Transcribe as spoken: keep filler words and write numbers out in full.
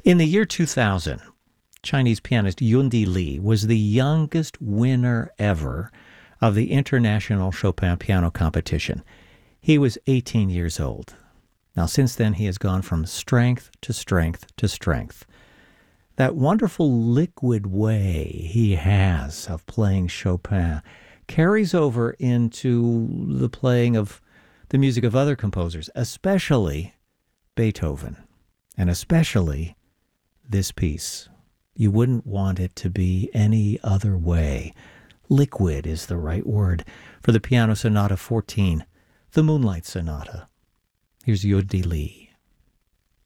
In the year two thousand, Chinese pianist Yundi Li was the youngest winner ever of the International Chopin Piano Competition. He was eighteen years old. Now, since then, he has gone from strength to strength to strength. That wonderful liquid way he has of playing Chopin carries over into the playing of the music of other composers, especially Beethoven, and especially this piece. You wouldn't want it to be any other way. Liquid is the right word for the Piano Sonata fourteen, the Moonlight Sonata. Here's Yundi Li.